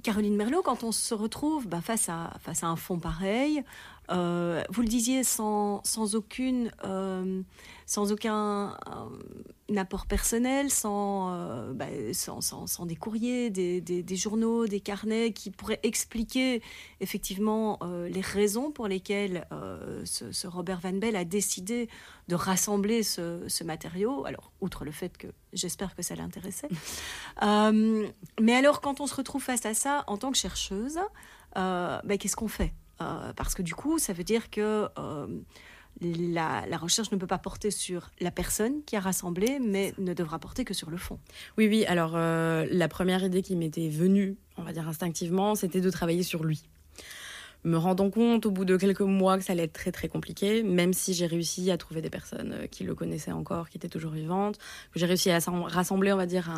Caroline Merlot, quand on se retrouve face à un fond pareil, vous le disiez, sans aucun apport personnel, sans des courriers, des journaux, des carnets qui pourraient expliquer effectivement les raisons pour lesquelles ce Robert Van Belle a décidé de rassembler ce matériau. Alors, outre le fait que j'espère que ça l'intéressait. Mais alors, quand on se retrouve face à ça, en tant que chercheuse, qu'est-ce qu'on fait ? Parce que du coup, ça veut dire que la recherche ne peut pas porter sur la personne qui a rassemblé, mais ne devra porter que sur le fond. Oui. Alors, la première idée qui m'était venue, on va dire instinctivement, c'était de travailler sur lui. Me rendant compte au bout de quelques mois que ça allait être très très compliqué, même si j'ai réussi à trouver des personnes qui le connaissaient encore, qui étaient toujours vivantes, que j'ai réussi à rassembler, on va dire,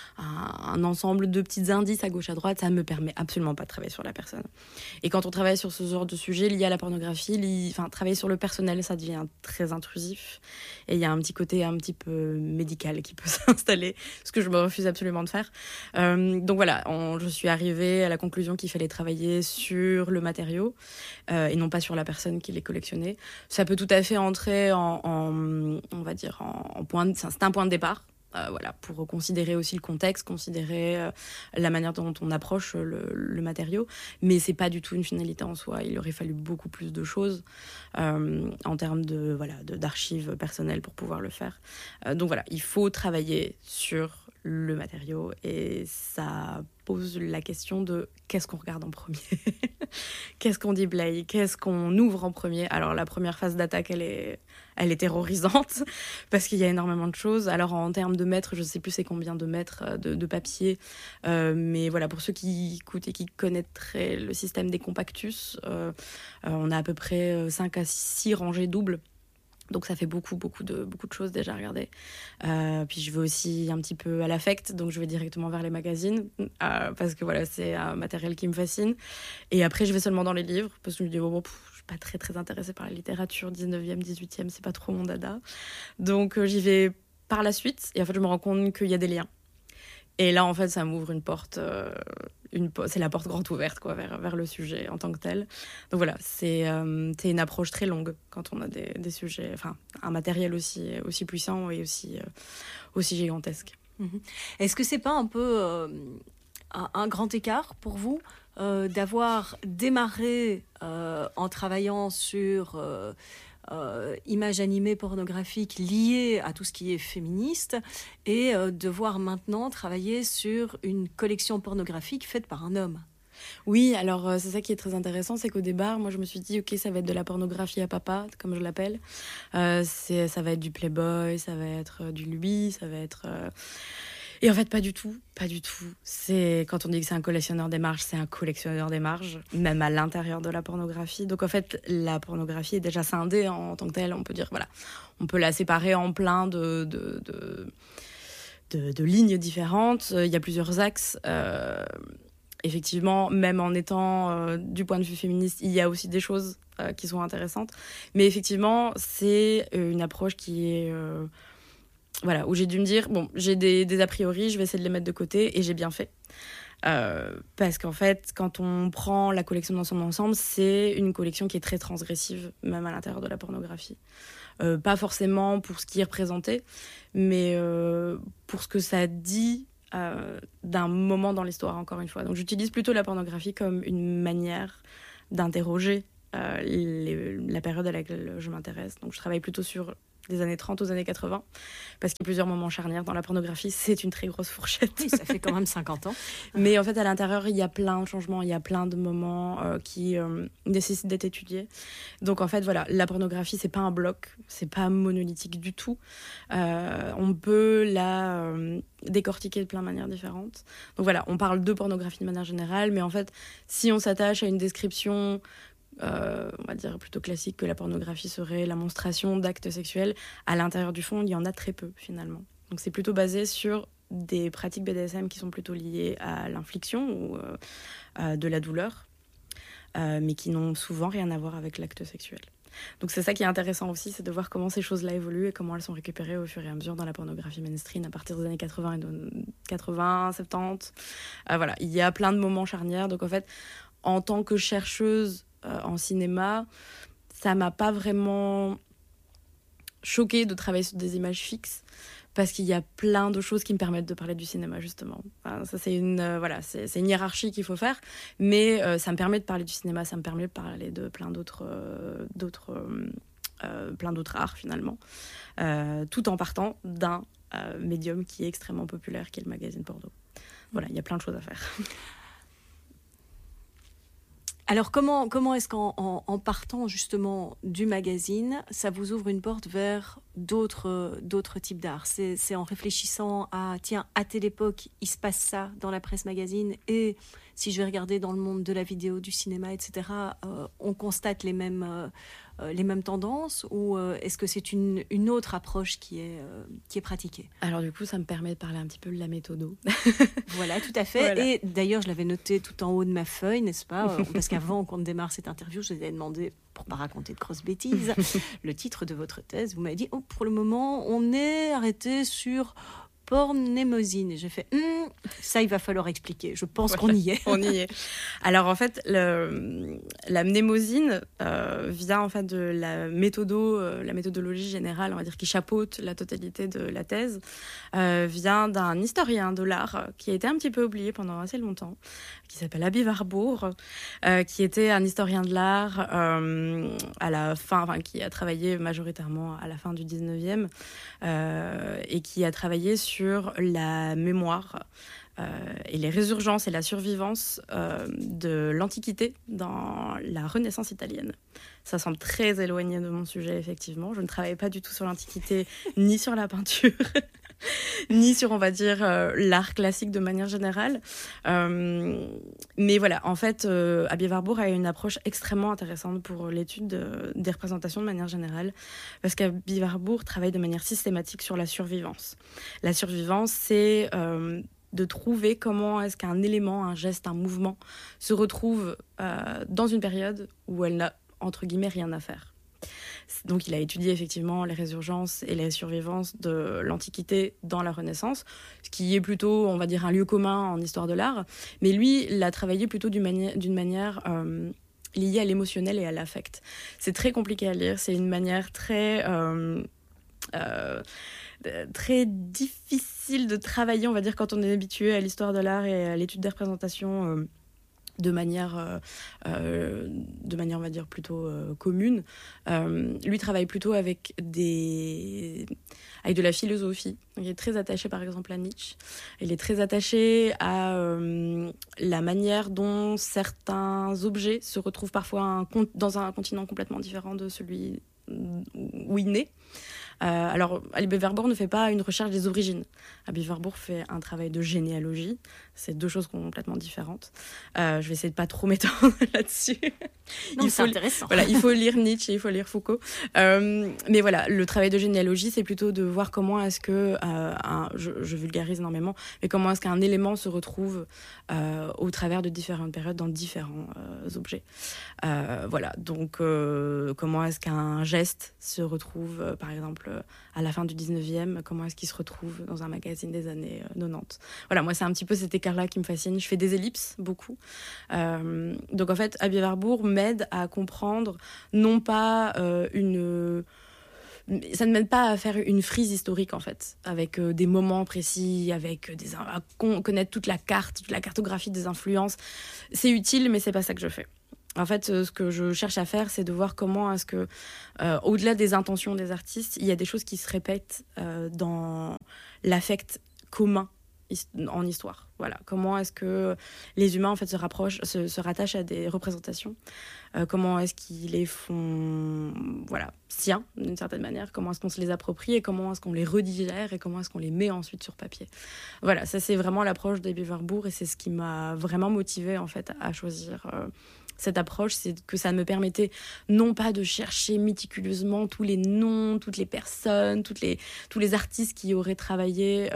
un ensemble de petits indices à gauche à droite, ça ne me permet absolument pas de travailler sur la personne. Et quand on travaille sur ce genre de sujet lié à la pornographie, travailler sur le personnel, ça devient très intrusif. Et il y a un petit côté un petit peu médical qui peut s'installer, ce que je me refuse absolument de faire. Donc voilà, je suis arrivée à la conclusion qu'il fallait travailler sur le matériau, et non pas sur la personne qui les collectionnait. Ça peut tout à fait entrer on va dire, en point c'est un point de départ. Pour considérer aussi le contexte, considérer la manière dont on approche le matériau. Mais c'est pas du tout une finalité en soi. Il aurait fallu beaucoup plus de choses en termes d'archives personnelles pour pouvoir le faire. Donc voilà, il faut travailler sur le matériau et ça pose la question de qu'est-ce qu'on regarde en premier. Qu'est-ce qu'on déblaye, qu'est-ce qu'on ouvre en premier. Alors la première phase d'attaque, elle est terrorisante parce qu'il y a énormément de choses. Alors en termes de mètres, je ne sais plus c'est combien de mètres de papier, mais voilà, pour ceux qui écoutent et qui connaîtraient le système des compactus, on a à peu près 5 à 6 rangées doubles. Donc ça fait beaucoup de choses déjà à regarder. Puis je vais aussi un petit peu à l'affect, donc je vais directement vers les magazines, parce que voilà, c'est un matériel qui me fascine. Et après je vais seulement dans les livres, parce que je me dis je suis pas très très intéressée par la littérature 19e, 18e, c'est pas trop mon dada. Donc j'y vais par la suite, et en fait je me rends compte qu'il y a des liens. Et là, en fait, ça m'ouvre une porte, c'est la porte grande ouverte, quoi, vers le sujet en tant que tel. Donc voilà, c'est une approche très longue quand on a des sujets, un matériel aussi puissant et aussi gigantesque. Mm-hmm. Est-ce que c'est pas un peu un grand écart pour vous d'avoir démarré en travaillant sur images animées pornographiques liées à tout ce qui est féministe et devoir maintenant travailler sur une collection pornographique faite par un homme? Oui, alors c'est ça qui est très intéressant, c'est qu'au départ, moi je me suis dit, ok, ça va être de la pornographie à papa, comme je l'appelle. Ça va être du Playboy, ça va être du Lui, ça va être... Et en fait, pas du tout. C'est, quand on dit que c'est un collectionneur des marges, c'est un collectionneur des marges, même à l'intérieur de la pornographie. Donc en fait, la pornographie est déjà scindée en tant que telle. On peut dire, voilà, on peut la séparer en plein de lignes différentes. Il y a plusieurs axes. Effectivement, même en étant du point de vue féministe, il y a aussi des choses qui sont intéressantes. Mais effectivement, c'est une approche qui est... où j'ai dû me dire, j'ai des a priori, je vais essayer de les mettre de côté, et j'ai bien fait. Parce qu'en fait, quand on prend la collection dans son ensemble, c'est une collection qui est très transgressive, même à l'intérieur de la pornographie. Pas forcément pour ce qui est représenté, mais pour ce que ça dit d'un moment dans l'histoire, encore une fois. Donc j'utilise plutôt la pornographie comme une manière d'interroger la période à laquelle je m'intéresse. Donc je travaille plutôt sur des années 30 aux années 80, parce qu'il y a plusieurs moments charnières dans la pornographie, c'est une très grosse fourchette. Oui, ça fait quand même 50 ans. Mais en fait, à l'intérieur, il y a plein de changements, il y a plein de moments qui nécessitent d'être étudiés. Donc en fait, voilà, la pornographie, c'est pas un bloc, c'est pas monolithique du tout. On peut la décortiquer de plein de manières différentes. Donc voilà, on parle de pornographie de manière générale, mais en fait, si on s'attache à une description on va dire plutôt classique, que la pornographie serait la monstration d'actes sexuels, à l'intérieur du fond, il y en a très peu finalement. Donc c'est plutôt basé sur des pratiques BDSM qui sont plutôt liées à l'infliction ou de la douleur, mais qui n'ont souvent rien à voir avec l'acte sexuel. Donc c'est ça qui est intéressant aussi, c'est de voir comment ces choses-là évoluent et comment elles sont récupérées au fur et à mesure dans la pornographie mainstream à partir des années 80, 70. Voilà, il y a plein de moments charnières. Donc en fait, en tant que chercheuse en cinéma, ça m'a pas vraiment choquée de travailler sur des images fixes, parce qu'il y a plein de choses qui me permettent de parler du cinéma, justement. Enfin, ça, c'est une hiérarchie qu'il faut faire, mais ça me permet de parler du cinéma, ça me permet de parler de plein d'autres arts, finalement, tout en partant d'un médium qui est extrêmement populaire, qui est le magazine porno. Voilà, il y a plein de choses à faire. Alors, comment est-ce qu'en partant justement du magazine, ça vous ouvre une porte vers d'autres types d'art? C'est en réfléchissant à, tiens, à telle époque, il se passe ça dans la presse magazine, et si je vais regarder dans le monde de la vidéo, du cinéma, etc., on constate les mêmes tendances, ou est-ce que c'est une autre approche qui est pratiquée? Alors du coup, ça me permet de parler un petit peu de la méthodo. Voilà, tout à fait. Voilà. Et d'ailleurs, je l'avais noté tout en haut de ma feuille, n'est-ce pas? Parce qu'avant qu'on démarre cette interview, je vous ai demandé, pour ne pas raconter de grosses bêtises, le titre de votre thèse. Vous m'avez dit, pour le moment, on est arrêté sur pornémosine. Et j'ai fait, ça, il va falloir expliquer. Je pense qu'on y est. On y est. Alors, en fait, la mnémosine vient en fait de la méthodologie générale, on va dire, qui chapeaute la totalité de la thèse, vient d'un historien de l'art qui a été un petit peu oublié pendant assez longtemps, qui s'appelle Aby Warburg, qui était un historien de l'art à la fin, qui a travaillé majoritairement à la fin du 19e et qui a travaillé sur la mémoire et les résurgences et la survivance de l'Antiquité dans la Renaissance italienne. Ça semble très éloigné de mon sujet, effectivement. Je ne travaille pas du tout sur l'Antiquité, ni sur la peinture, ni sur, on va dire, l'art classique de manière générale. Mais voilà, en fait, Aby Warburg a une approche extrêmement intéressante pour l'étude des représentations de manière générale, parce qu'Aby Warburg travaille de manière systématique sur la survivance. La survivance, c'est de trouver comment est-ce qu'un élément, un geste, un mouvement se retrouve dans une période où elle n'a, entre guillemets, rien à faire. Donc il a étudié effectivement les résurgences et les survivances de l'Antiquité dans la Renaissance, ce qui est plutôt, on va dire, un lieu commun en histoire de l'art. Mais lui, il a travaillé plutôt d'une manière liée à l'émotionnel et à l'affect. C'est très compliqué à lire, c'est une manière très difficile de travailler, on va dire, quand on est habitué à l'histoire de l'art et à l'étude des représentations de manière, on va dire, plutôt commune. Lui travaille plutôt avec de la philosophie. Il est très attaché, par exemple, à Nietzsche. Il est très attaché à la manière dont certains objets se retrouvent parfois dans un continent complètement différent de celui où il naît. Alors, Aby Warburg ne fait pas une recherche des origines. Aby Warburg fait un travail de généalogie. C'est deux choses complètement différentes. Je vais essayer de pas trop m'étendre là-dessus. Non, c'est intéressant. Voilà, il faut lire Nietzsche, il faut lire Foucault. Mais voilà, le travail de généalogie, c'est plutôt de voir comment est-ce que, je vulgarise énormément, mais comment est-ce qu'un élément se retrouve au travers de différentes périodes dans différents objets. Voilà, donc comment est-ce qu'un geste se retrouve, par exemple, à la fin du 19e, comment est-ce qu'il se retrouve dans un magazine des années 90. Voilà, moi, c'est un petit peu cet écart-là qui me fascine. Je fais des ellipses, beaucoup. Donc, en fait, Aby Warburg m'aide à comprendre, non pas ça ne m'aide pas à faire une frise historique, en fait, avec des moments précis, avec à connaître toute la cartographie des influences. C'est utile, mais c'est pas ça que je fais. En fait, ce que je cherche à faire, c'est de voir comment est-ce que, au-delà des intentions des artistes, il y a des choses qui se répètent dans l'affect commun en histoire. Voilà. Comment est-ce que les humains, en fait, se rattachent à des représentations, comment est-ce qu'ils les font, siens, d'une certaine manière, comment est-ce qu'on se les approprie et comment est-ce qu'on les redigère et comment est-ce qu'on les met ensuite sur papier. Voilà, ça, c'est vraiment l'approche d'Eby Warburg et c'est ce qui m'a vraiment motivée, en fait, à choisir cette approche, c'est que ça me permettait non pas de chercher méticuleusement tous les noms, toutes les personnes, tous les artistes qui auraient travaillé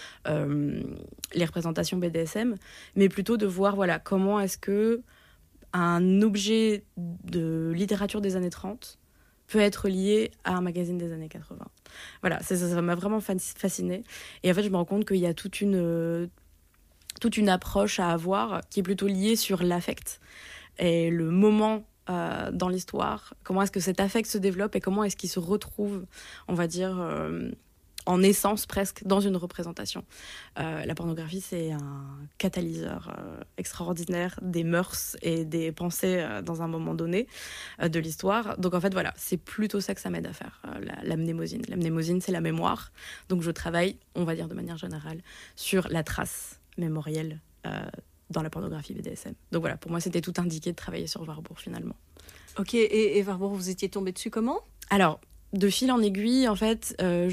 les représentations BDSM, mais plutôt de voir comment est-ce que un objet de littérature des années 30 peut être lié à un magazine des années 80. Voilà, ça m'a vraiment fascinée. Et en fait, je me rends compte qu'il y a toute une approche à avoir qui est plutôt liée sur l'affect et le moment dans l'histoire. Comment est-ce que cet affect se développe et comment est-ce qu'il se retrouve, on va dire, en essence presque, dans une représentation. La pornographie, c'est un catalyseur extraordinaire des mœurs et des pensées dans un moment donné de l'histoire. Donc en fait, voilà, c'est plutôt ça que ça m'aide à faire, la mnémosine. La mnémosine, c'est la mémoire. Donc je travaille, on va dire de manière générale, sur la trace mémorielle dans la pornographie BDSM. Donc voilà, pour moi, c'était tout indiqué de travailler sur Warburg, finalement. Ok, et Warburg, vous étiez tombé dessus comment ? Alors, de fil en aiguille, en fait,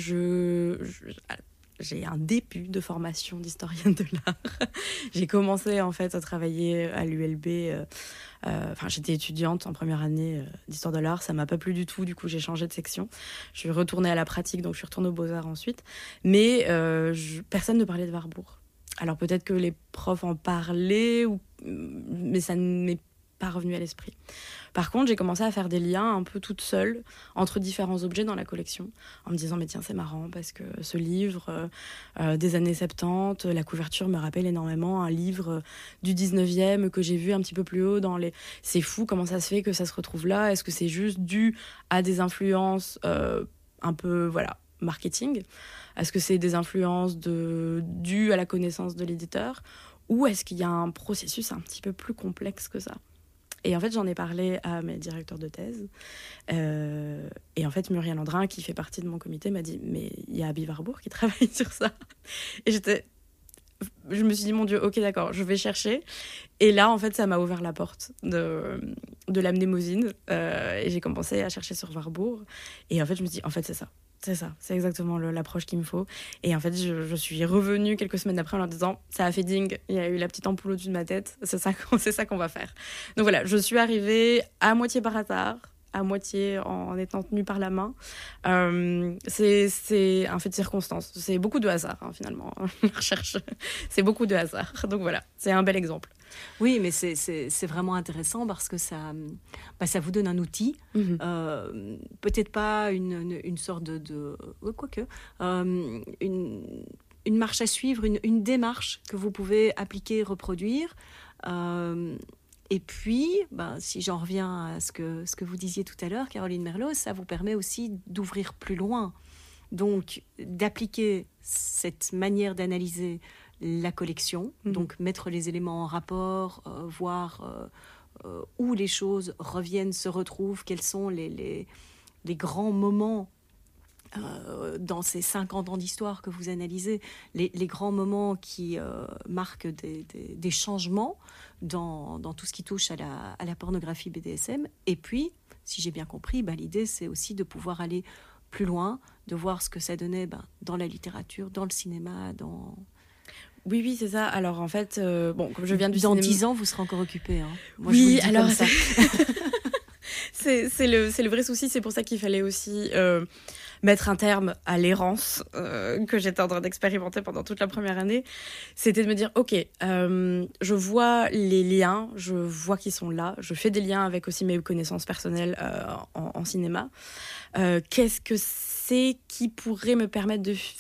j'ai un début de formation d'historienne de l'art. J'ai commencé, en fait, à travailler à l'ULB. J'étais étudiante en première année d'histoire de l'art. Ça m'a pas plu du tout. Du coup, j'ai changé de section. Je suis retournée à la pratique, donc je suis retournée aux Beaux-Arts ensuite. Mais personne ne parlait de Warburg. Alors, peut-être que les profs en parlaient, mais ça ne m'est pas revenu à l'esprit. Par contre, j'ai commencé à faire des liens un peu toute seule entre différents objets dans la collection, en me disant, mais tiens, c'est marrant, parce que ce livre des années 70, la couverture me rappelle énormément un livre du 19e que j'ai vu un petit peu plus haut dans les... C'est fou, comment ça se fait que ça se retrouve là ? Est-ce que c'est juste dû à des influences un peu, voilà, marketing ? Est-ce que c'est des influences dues à la connaissance de l'éditeur ? Ou est-ce qu'il y a un processus un petit peu plus complexe que ça ? Et en fait, j'en ai parlé à mes directeurs de thèse. Et en fait, Muriel Landrin, qui fait partie de mon comité, m'a dit « Mais il y a Aby Warburg qui travaille sur ça. » Et je me suis dit « Mon Dieu, ok, d'accord, je vais chercher. » Et là, en fait, ça m'a ouvert la porte de la mnémosine. Et j'ai commencé à chercher sur Warburg. Et en fait, je me suis dit « En fait, c'est ça. C'est exactement l'approche qu'il me faut. » Et en fait, je suis revenue quelques semaines après en leur disant « Ça a fait ding, il y a eu la petite ampoule au-dessus de ma tête, c'est ça qu'on va faire. » Donc voilà, je suis arrivée à moitié par hasard, à moitié en étant tenue par la main. C'est un fait de circonstance. C'est beaucoup de hasard, hein, finalement. La recherche, c'est beaucoup de hasard. Donc voilà, c'est un bel exemple. Oui, mais c'est vraiment intéressant parce que ça vous donne un outil, peut-être pas une sorte de quoique, une marche à suivre, une démarche que vous pouvez appliquer, reproduire. Et puis, si j'en reviens à ce que vous disiez tout à l'heure, Caroline Merlot, ça vous permet aussi d'ouvrir plus loin. Donc, d'appliquer cette manière d'analyser la collection, donc mettre les éléments en rapport, voir où les choses reviennent, se retrouvent, quels sont les grands moments dans ces 50 ans d'histoire que vous analysez, les grands moments qui marquent des changements dans tout ce qui touche à la pornographie BDSM. Et puis, si j'ai bien compris, l'idée, c'est aussi de pouvoir aller plus loin, de voir ce que ça donnait dans la littérature, dans le cinéma, dans... Oui, c'est ça. Alors, en fait, comme je viens du cinéma... Dans 10 ans, vous serez encore occupé. Hein. Moi, oui, je vous le dis alors... comme ça. c'est le vrai souci. C'est pour ça qu'il fallait aussi mettre un terme à l'errance que j'étais en train d'expérimenter pendant toute la première année. C'était de me dire, ok, je vois les liens, je vois qu'ils sont là. Je fais des liens avec aussi mes connaissances personnelles en cinéma. Qu'est-ce que c'est qui pourrait me permettre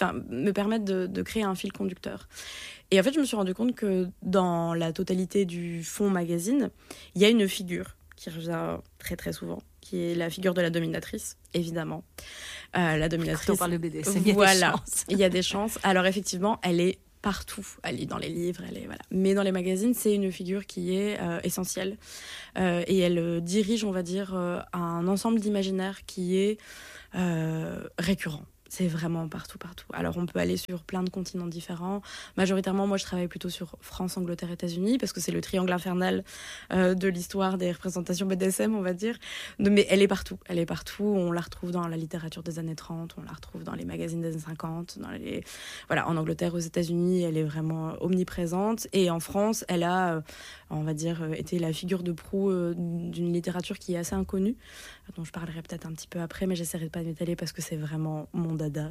de créer un fil conducteur ? Et en fait, je me suis rendu compte que dans la totalité du fond magazine, il y a une figure qui revient très très souvent, qui est la figure de la dominatrice, évidemment. La dominatrice. Quand on parle de BDSM, il y a des chances. Alors effectivement, elle est partout. Elle est dans les livres, voilà. Mais dans les magazines, c'est une figure qui est essentielle. Et elle dirige, on va dire, un ensemble d'imaginaires qui est récurrent. C'est vraiment partout. Alors, on peut aller sur plein de continents différents. Majoritairement, moi, je travaille plutôt sur France, Angleterre, États-Unis, parce que c'est le triangle infernal de l'histoire des représentations BDSM, on va dire. Mais elle est partout. On la retrouve dans la littérature des années 30, on la retrouve dans les magazines des années 50. Voilà, en Angleterre, aux États-Unis, elle est vraiment omniprésente. Et en France, elle a, on va dire, été la figure de proue d'une littérature qui est assez inconnue, dont je parlerai peut-être un petit peu après, mais j'essaierai de pas m'étaler parce que c'est vraiment mon dada. dada.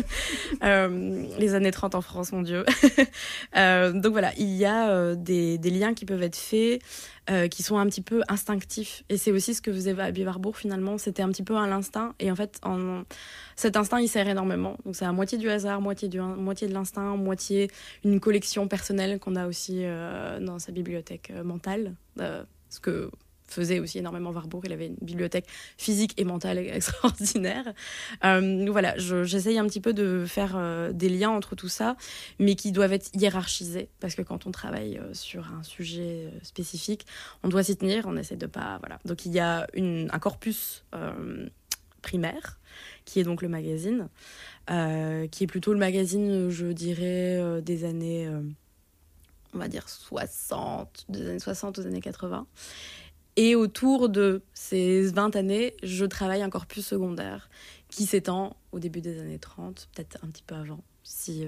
Les années 30 en France, mon Dieu. Donc voilà, il y a des liens qui peuvent être faits, qui sont un petit peu instinctifs. Et c'est aussi ce que faisait Abby Warburg finalement, c'était un petit peu à l'instinct. Et en fait, cet instinct, il sert énormément. Donc c'est à moitié du hasard, moitié de l'instinct, moitié une collection personnelle qu'on a aussi dans sa bibliothèque mentale. Ce que faisait aussi énormément Warburg, il avait une bibliothèque physique et mentale extraordinaire. Voilà, j'essaye un petit peu de faire des liens entre tout ça, mais qui doivent être hiérarchisés, parce que quand on travaille sur un sujet spécifique, on doit s'y tenir, on essaie de pas... Voilà. Donc il y a un corpus primaire, qui est donc le magazine, qui est plutôt le magazine, je dirais, des années... on va dire 60, des années 60 aux années 80. Et autour de ces 20 années, je travaille un corpus secondaire qui s'étend au début des années 30, peut-être un petit peu avant, si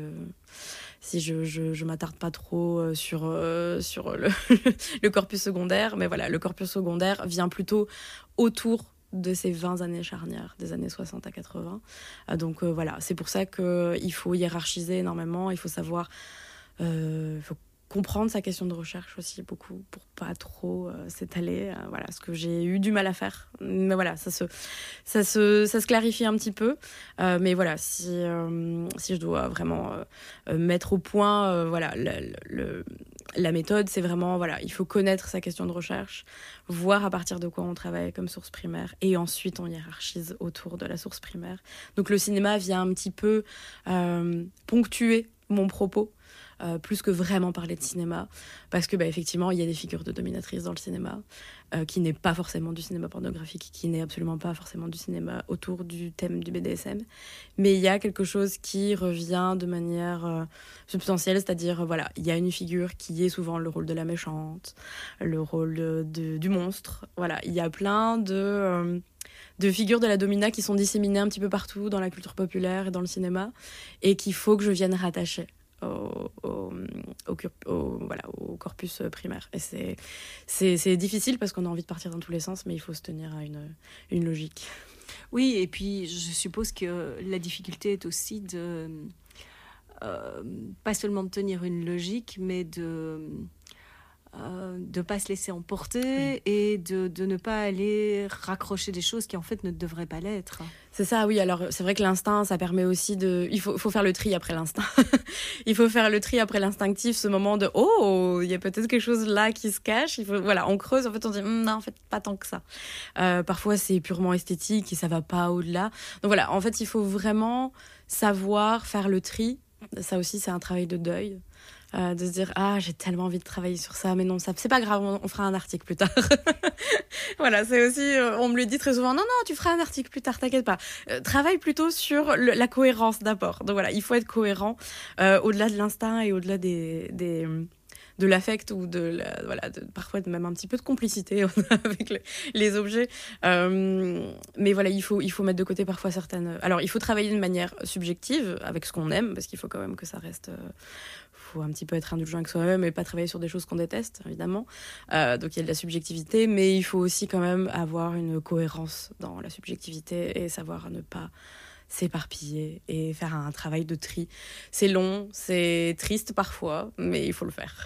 je m'attarde pas trop sur le corpus secondaire. Mais voilà, le corpus secondaire vient plutôt autour de ces 20 années charnières, des années 60 à 80. Donc voilà, c'est pour ça qu'il faut hiérarchiser énormément, il faut savoir... faut comprendre sa question de recherche aussi beaucoup pour pas trop s'étaler, voilà, ce que j'ai eu du mal à faire, mais voilà, ça se clarifie un petit peu, mais voilà, si je dois vraiment mettre au point voilà, la méthode, c'est vraiment, voilà, il faut connaître sa question de recherche, voir à partir de quoi on travaille comme source primaire, et ensuite on hiérarchise autour de la source primaire. Donc le cinéma vient un petit peu ponctuer mon propos, plus que vraiment parler de cinéma, parce que effectivement il y a des figures de dominatrices dans le cinéma, qui n'est pas forcément du cinéma pornographique, qui n'est absolument pas forcément du cinéma autour du thème du BDSM, mais il y a quelque chose qui revient de manière substantielle, c'est-à-dire voilà, il y a une figure qui est souvent le rôle de la méchante, le rôle du monstre, voilà, il y a plein de figures de la domina qui sont disséminées un petit peu partout dans la culture populaire et dans le cinéma, et qu'il faut que je vienne rattacher au corpus primaire. Et c'est difficile parce qu'on a envie de partir dans tous les sens, mais il faut se tenir à une logique. Oui, et puis je suppose que la difficulté est aussi de pas seulement de tenir une logique, mais de pas se laisser emporter, oui, et de ne pas aller raccrocher des choses qui en fait ne devraient pas l'être. C'est ça, oui. Alors c'est vrai que l'instinct, ça permet aussi de... Il faut faire le tri après l'instinct. Il faut faire le tri après l'instinctif, ce moment de « Oh, il y a peut-être quelque chose là qui se cache ». Voilà, on creuse, en fait on dit « Non, en fait, pas tant que ça ». Parfois c'est purement esthétique et ça va pas au-delà. Donc voilà, en fait il faut vraiment savoir faire le tri. Ça aussi c'est un travail de deuil. De se dire j'ai tellement envie de travailler sur ça, mais non, ça c'est pas grave, on fera un article plus tard. Voilà, c'est aussi on me le dit très souvent, non tu feras un article plus tard, t'inquiète pas, travaille plutôt sur la cohérence d'abord. Donc voilà, il faut être cohérent au-delà de l'instinct et au-delà de l'affect ou parfois même un petit peu de complicité avec les objets, mais voilà, il faut mettre de côté parfois certaines... Alors il faut travailler d'une manière subjective avec ce qu'on aime, parce qu'il faut quand même que ça reste... faut un petit peu être indulgent avec soi-même et pas travailler sur des choses qu'on déteste, évidemment. Donc il y a de la subjectivité, mais il faut aussi quand même avoir une cohérence dans la subjectivité et savoir ne pas s'éparpiller et faire un travail de tri. C'est long, c'est triste parfois, mais il faut le faire.